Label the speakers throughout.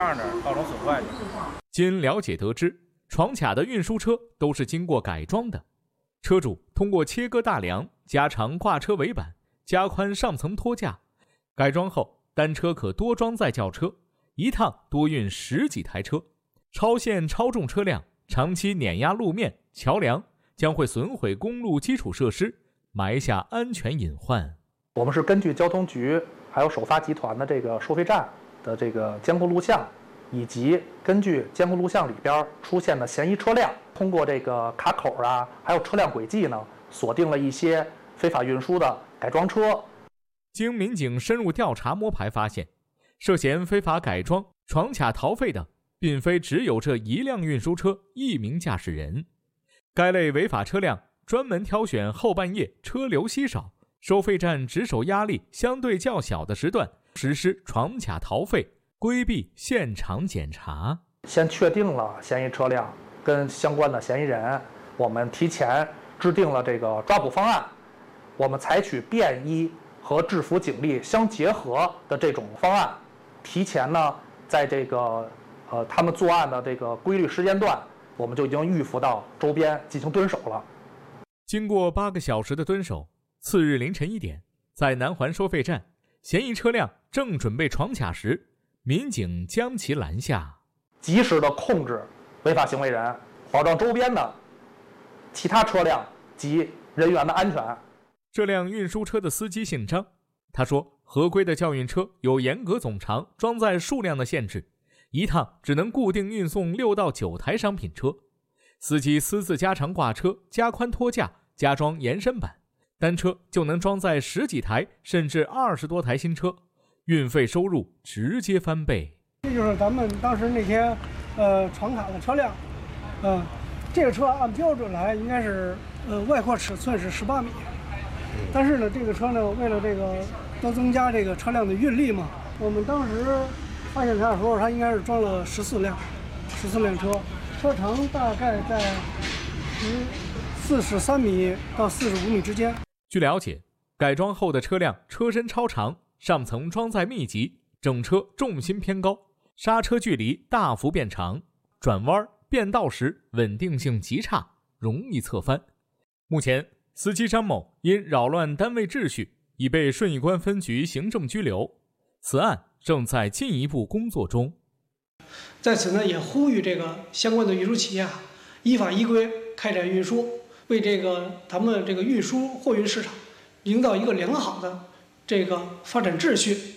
Speaker 1: 样的造成损坏的。
Speaker 2: 经了解得知，闯卡的运输车都是经过改装的，车主通过切割大梁、加长挂车尾板、加宽上层托架，改装后单车可多装载轿车，一趟多运10几台车。超限超重车辆长期碾压路面、桥梁，将会损毁公路基础设施，埋下安全隐患。
Speaker 3: 我们是根据交通局还有首发集团的这个收费站的这个监控录像，以及根据监控录像里边出现的嫌疑车辆，通过这个卡口啊，还有车辆轨迹呢，锁定了一些非法运输的改装车。
Speaker 2: 经民警深入调查摸排发现，涉嫌非法改装、闯卡逃费的，并非只有这一辆运输车一名驾驶人。该类违法车辆专门挑选后半夜车流稀少、收费站值守压力相对较小的时段实施闯卡逃费，规避现场检查。
Speaker 3: 先确定了嫌疑车辆跟相关的嫌疑人，我们提前制定了这个抓捕方案，我们采取便衣和制服警力相结合的这种方案，提前呢在这个他们作案的这个规律时间段，我们就已经预伏到周边进行蹲守了。
Speaker 2: 经过8个小时的蹲守，次日凌晨1点，在南环收费站，嫌疑车辆正准备闯卡时，民警将其拦下，
Speaker 3: 及时的控制违法行为人，保障周边的其他车辆及人员的安全。
Speaker 2: 这辆运输车的司机姓张，他说，合规的轿运车有严格总长、装载数量的限制，一趟只能固定运送6到9台商品车。司机私自加长挂车、加宽托架、加装延伸板，单车就能装载10几台甚至20多台新车，运费收入直接翻倍。
Speaker 4: 这就是咱们当时那天闯卡的车辆，这个车按标准来应该是外扩尺寸是18米，但是呢这个车呢为了这个多增加这个车辆的运力嘛，我们当时发现它的时候，它应该是装了14辆车，车长大概在43米到45米之间。
Speaker 2: 据了解，改装后的车辆车身超长，上层装载密集，整车重心偏高，刹车距离大幅变长，转弯变道时稳定性极差，容易侧翻。目前，司机张某因扰乱单位秩序，已被顺义关分局行政拘留。此案正在进一步工作中。
Speaker 4: 在此呢，也呼吁这个相关的运输企业依法依规开展运输，为这个咱们这个运输货运市场营造一个良好的这个发展秩序。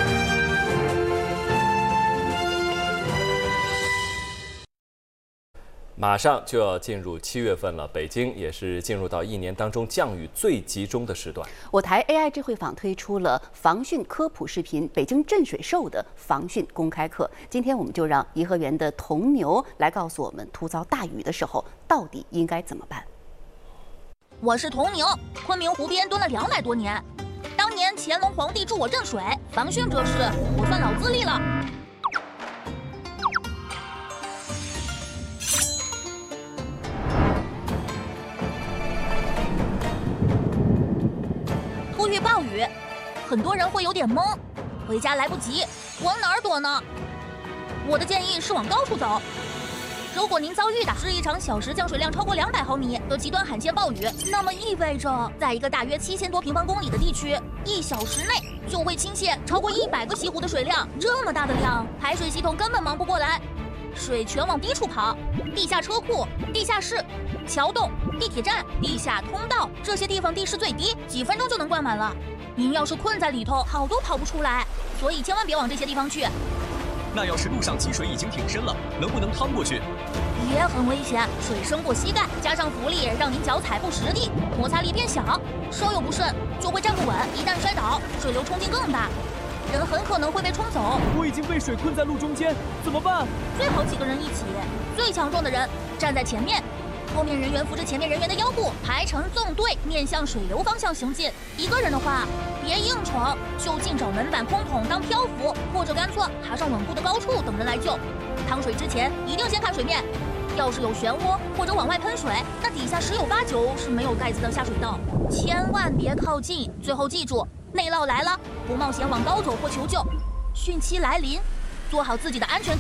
Speaker 5: 马上就要进入7月份了，北京也是进入到1年当中降雨最集中的时段。
Speaker 6: 我台 AI 智慧坊推出了防汛科普视频《北京镇水兽的防汛公开课》。今天我们就让颐和园的铜牛来告诉我们，突遭大雨的时候到底应该怎么办。
Speaker 7: 我是铜牛，昆明湖边蹲了200多年。当年乾隆皇帝助我镇水，防汛这事我算老资历了。突遇暴雨，很多人会有点懵，回家来不及，往哪儿躲呢？我的建议是往高处走。如果您遭遇的是一场小时降水量超过200毫米的极端罕见暴雨，那么意味着在一个大约7000多平方公里的地区，1小时内就会倾泻超过100个西湖的水量。这么大的量，排水系统根本忙不过来，水全往低处跑，地下车库、地下室、桥洞、地铁站、地下通道，这些地方地势最低，几分钟就能灌满了。您要是困在里头，跑都跑不出来，所以千万别往这些地方去。
Speaker 8: 那要是路上积水已经挺深了，能不能趟过去？
Speaker 7: 也很危险，水深过膝盖，加上浮力让您脚踩不实地，摩擦力变小，稍有不慎就会站不稳，一旦摔倒，水流冲劲更大，人很可能会被冲走。
Speaker 8: 我已经被水困在路中间，怎么办？
Speaker 7: 最好几个人一起，最强壮的人站在前面，后面人员扶着前面人员的腰部，排成纵队面向水流方向行进。一个人的话别硬闯，就近找门板空桶当漂浮，或者干脆爬上稳固的高处等人来救。趟水之前一定先看水面，要是有漩涡或者往外喷水，那底下10有8九是没有盖子的下水道，千万别靠近。最后记住，内涝来了不冒险往高走或求救，汛期来临，做好自己的安全